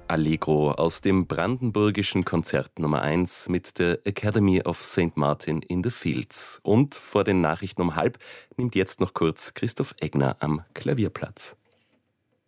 Allegro aus dem brandenburgischen Konzert Nummer 1 mit der Academy of St. Martin in the Fields. Und vor den Nachrichten um halb nimmt jetzt noch kurz Christoph Egner am Klavier Platz.